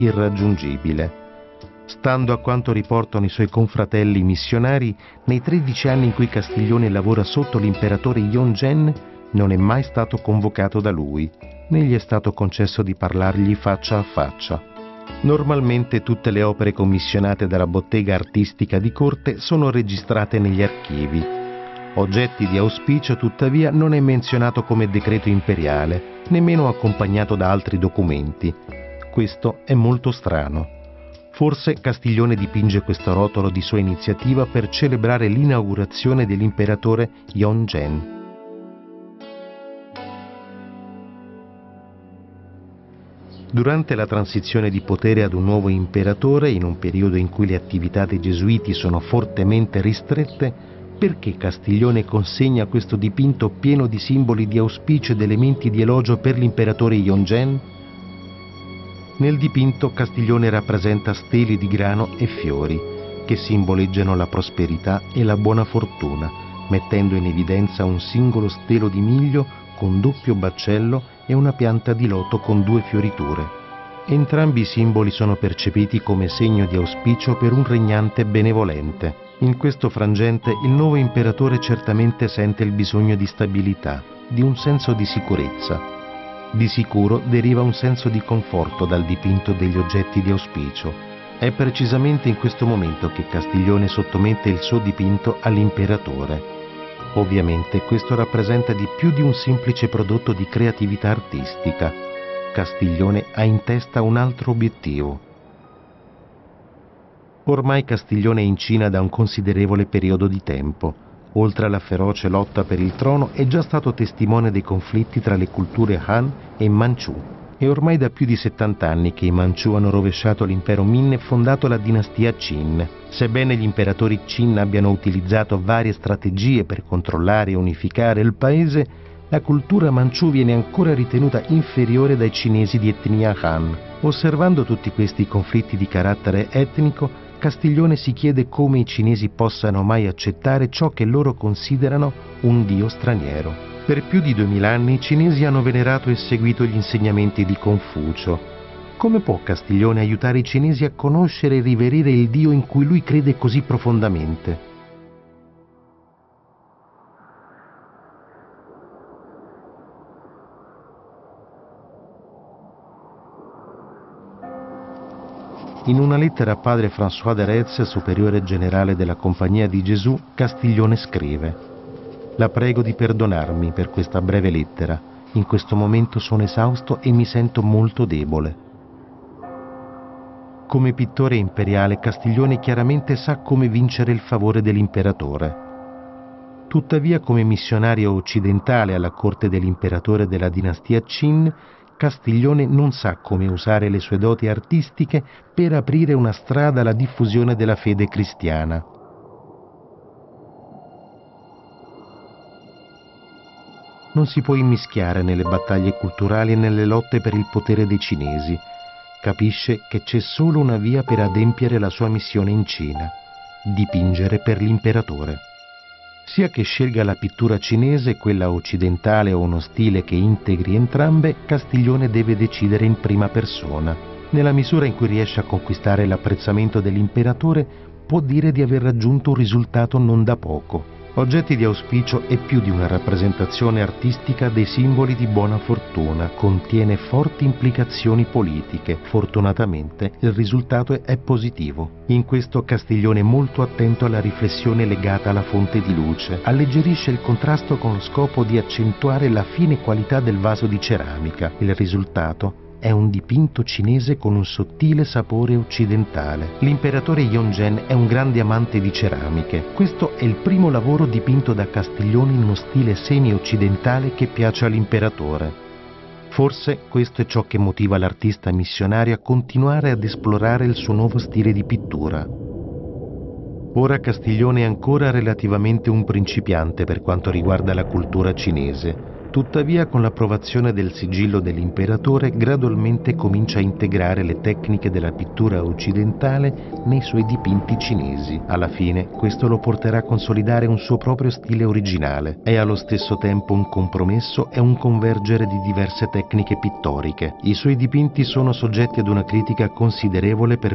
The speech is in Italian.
irraggiungibile. Stando a quanto riportano i suoi confratelli missionari, nei 13 anni in cui Castiglione lavora sotto l'imperatore Yongen, non è mai stato convocato da lui, né gli è stato concesso di parlargli faccia a faccia. Normalmente tutte le opere commissionate dalla bottega artistica di corte sono registrate negli archivi. Oggetti di auspicio, tuttavia, non è menzionato come decreto imperiale, nemmeno accompagnato da altri documenti. Questo è molto strano. Forse Castiglione dipinge questo rotolo di sua iniziativa per celebrare l'inaugurazione dell'imperatore Yongen. Durante la transizione di potere ad un nuovo imperatore, in un periodo in cui le attività dei gesuiti sono fortemente ristrette, perché Castiglione consegna questo dipinto pieno di simboli di auspicio ed elementi di elogio per l'imperatore Yongen? Nel dipinto Castiglione rappresenta steli di grano e fiori, che simboleggiano la prosperità e la buona fortuna, mettendo in evidenza un singolo stelo di miglio con doppio baccello e una pianta di loto con 2 fioriture. Entrambi i simboli sono percepiti come segno di auspicio per un regnante benevolente. In questo frangente il nuovo imperatore certamente sente il bisogno di stabilità, di un senso di sicurezza. Di sicuro deriva un senso di conforto dal dipinto degli oggetti di auspicio. È precisamente in questo momento che Castiglione sottomette il suo dipinto all'imperatore. Ovviamente questo rappresenta di più di un semplice prodotto di creatività artistica. Castiglione ha in testa un altro obiettivo. Ormai Castiglione è in Cina da un considerevole periodo di tempo. Oltre alla feroce lotta per il trono, è già stato testimone dei conflitti tra le culture Han e Manciù. È ormai da più di 70 anni che i Manciù hanno rovesciato l'impero Min e fondato la dinastia Qin. Sebbene gli imperatori Qin abbiano utilizzato varie strategie per controllare e unificare il paese, la cultura Manciù viene ancora ritenuta inferiore dai cinesi di etnia Han. Osservando tutti questi conflitti di carattere etnico, Castiglione si chiede come i cinesi possano mai accettare ciò che loro considerano un dio straniero. Per più di 2000 anni i cinesi hanno venerato e seguito gli insegnamenti di Confucio. Come può Castiglione aiutare i cinesi a conoscere e riverire il dio in cui lui crede così profondamente? In una lettera a padre François de Retz, superiore generale della Compagnia di Gesù, Castiglione scrive: «La prego di perdonarmi per questa breve lettera. In questo momento sono esausto e mi sento molto debole». Come pittore imperiale, Castiglione chiaramente sa come vincere il favore dell'imperatore. Tuttavia, come missionario occidentale alla corte dell'imperatore della dinastia Qin, Castiglione non sa come usare le sue doti artistiche per aprire una strada alla diffusione della fede cristiana. Non si può immischiare nelle battaglie culturali e nelle lotte per il potere dei cinesi. Capisce che c'è solo una via per adempiere la sua missione in Cina: dipingere per l'imperatore. Sia che scelga la pittura cinese, quella occidentale o uno stile che integri entrambe, Castiglione deve decidere in prima persona. Nella misura in cui riesce a conquistare l'apprezzamento dell'imperatore, può dire di aver raggiunto un risultato non da poco. Oggetti di auspicio è più di una rappresentazione artistica dei simboli di buona fortuna, contiene forti implicazioni politiche. Fortunatamente il risultato è positivo. In questo Castiglione è molto attento alla riflessione legata alla fonte di luce, alleggerisce il contrasto con lo scopo di accentuare la fine qualità del vaso di ceramica. Il risultato è un dipinto cinese con un sottile sapore occidentale. L'imperatore Yongen è un grande amante di ceramiche. Questo è il primo lavoro dipinto da Castiglione in uno stile semi-occidentale che piace all'imperatore. Forse questo è ciò che motiva l'artista missionario a continuare ad esplorare il suo nuovo stile di pittura. Ora Castiglione è ancora relativamente un principiante per quanto riguarda la cultura cinese. Tuttavia, con l'approvazione del sigillo dell'imperatore, gradualmente comincia a integrare le tecniche della pittura occidentale nei suoi dipinti cinesi. Alla fine, questo lo porterà a consolidare un suo proprio stile originale. È allo stesso tempo un compromesso e un convergere di diverse tecniche pittoriche. I suoi dipinti sono soggetti ad una critica considerevole per